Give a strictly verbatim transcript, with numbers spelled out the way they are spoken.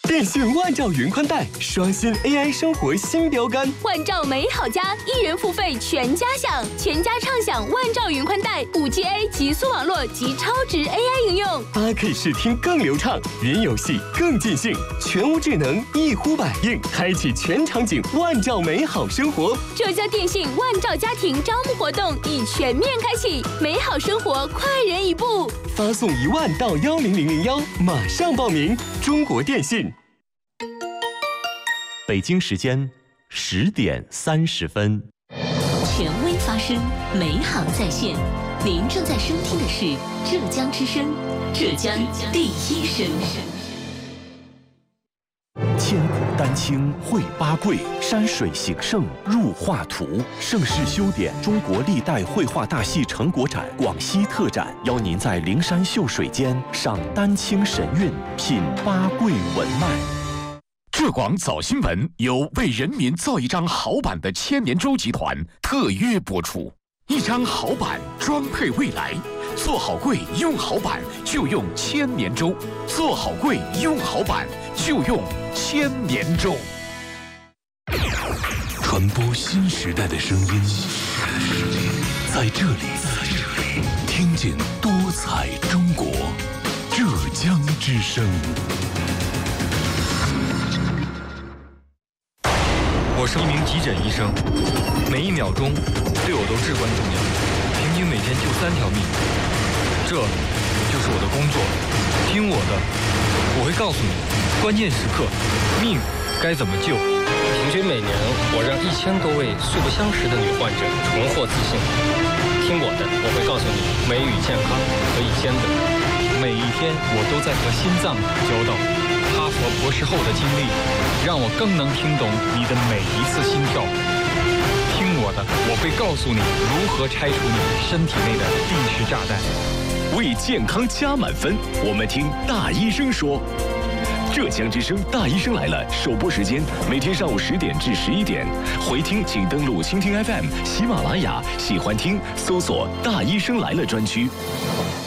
电信万兆云宽带刷新 A I 生活新标杆， 万兆美好家，一元付费全家享，全家畅享万兆云宽带 五 G A 极速网络及超值 A I 应用， 八 K 视听更流畅，云游戏更尽兴，全屋智能一呼百应，开启全场景万兆美好生活。 浙江电信万兆家庭招募活动已全面开启，美好生活快人一步， 发送一万到幺零零零幺，马上报名。中国电信。 北京时间十点三十分， 权威发声，美好在线。您正在收听的是浙江之声，浙江第一声。 千古丹青绘八桂，山水形胜入画图。盛世修典中国历代绘画大戏成果展广西特展，邀您在灵山秀水间赏丹青神韵，品八桂文脉。 浙广早新闻由为人民造一张好版的千年舟集团特约播出，一张好版装配未来，做好柜用好版就用千年舟，做好柜用好版就用千年舟。 传播新时代的声音，在这里，听见多彩中国，浙江之声。 我是一名急诊医生，每一秒钟对我都至关重要，平均每天救三条命，这就是我的工作。听我的，我会告诉你关键时刻命该怎么救。 平均每年我让一千多位素不相识的女患者重获自信。听我的，我会告诉你美与健康可以兼得。 每一天我都在和心脏打交道。哈佛博士后的经历，让我更能听懂你的每一次心跳。听我的，我会告诉你如何拆除你身体内的定时炸弹。 为健康加满分，我们听大医生说。浙江之声大医生来了首播时间每天上午十点至十一点，回听请登录蜻蜓 F M、喜马拉雅，喜欢听搜索大医生来了专区。